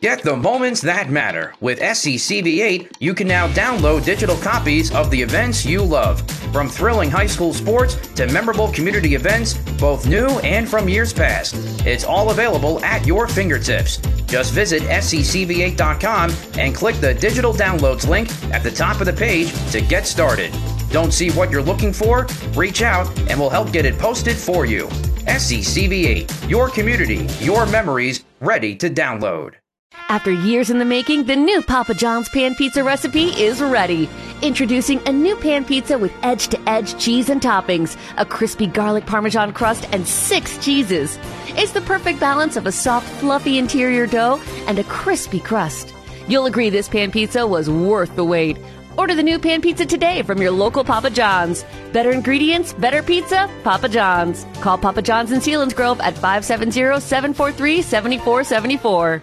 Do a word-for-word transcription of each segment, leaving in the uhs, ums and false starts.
Get the moments that matter. With S C C V eight, you can now download digital copies of the events you love. From thrilling high school sports to memorable community events, both new and from years past. It's all available at your fingertips. Just visit S C C V eight dot com and click the digital downloads link at the top of the page to get started. Don't see what you're looking for? Reach out and we'll help get it posted for you. S C C V eight, your community, your memories, ready to download. After years in the making, the new Papa John's Pan Pizza recipe is ready. Introducing a new pan pizza with edge-to-edge cheese and toppings, a crispy garlic Parmesan crust, and six cheeses. It's the perfect balance of a soft, fluffy interior dough and a crispy crust. You'll agree this pan pizza was worth the wait. Order the new pan pizza today from your local Papa John's. Better ingredients, better pizza, Papa John's. Call Papa John's in Selinsgrove at five seven zero, seven four three, seven four seven four.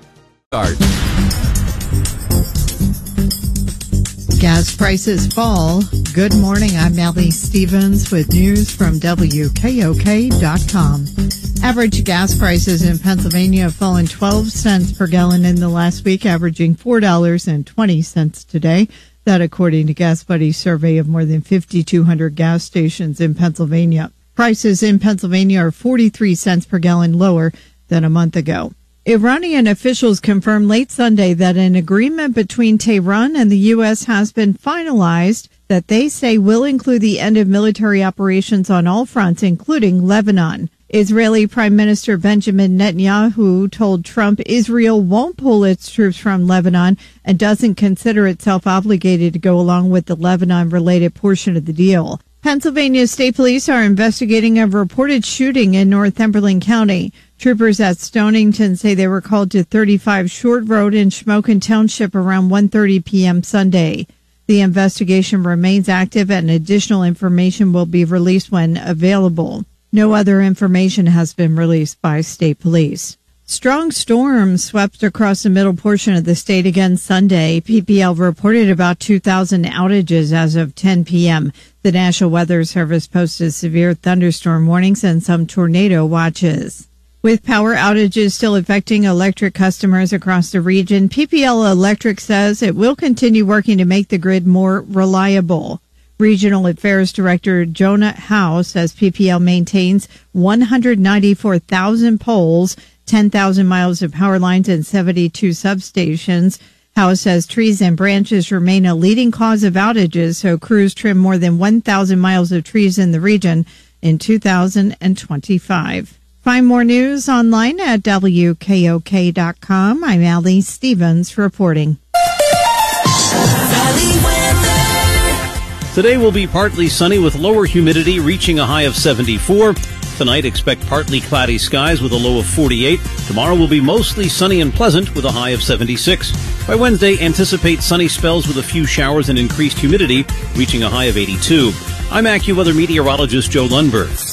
Gas prices fall. Good morning. I'm Melly Stevens with news from W K O K dot com. Average gas prices in Pennsylvania have fallen twelve cents per gallon in the last week, averaging four dollars and twenty cents today. That according to Gas Buddy's survey of more than fifty-two hundred gas stations in Pennsylvania. Prices in Pennsylvania are forty-three cents per gallon lower than a month ago. Iranian officials confirmed late Sunday that an agreement between Tehran and the U S has been finalized that they say will include the end of military operations on all fronts, including Lebanon. Israeli Prime Minister Benjamin Netanyahu told Trump Israel won't pull its troops from Lebanon and doesn't consider itself obligated to go along with the Lebanon-related portion of the deal. Pennsylvania State Police are investigating a reported shooting in Northumberland County. Troopers at Stonington say they were called to thirty-five Short Road in Shamokin Township around one thirty p.m. Sunday. The investigation remains active and additional information will be released when available. No other information has been released by state police. Strong storms swept across the middle portion of the state again Sunday. P P L reported about two thousand outages as of ten p.m. The National Weather Service posted severe thunderstorm warnings and some tornado watches. With power outages still affecting electric customers across the region, P P L Electric says it will continue working to make the grid more reliable. Regional Affairs Director Jonah Howe says P P L maintains one hundred ninety-four thousand poles, ten thousand miles of power lines, and seventy-two substations. Howe says trees and branches remain a leading cause of outages, so crews trimmed more than one thousand miles of trees in the region in two thousand twenty-five. Find more news online at W K O K dot com. I'm Allie Stevens reporting. Today will be partly sunny with lower humidity reaching a high of seventy-four. Tonight, expect partly cloudy skies with a low of forty-eight. Tomorrow will be mostly sunny and pleasant with a high of seventy-six. By Wednesday, anticipate sunny spells with a few showers and increased humidity reaching a high of eighty-two. I'm AccuWeather meteorologist Joe Lundberg.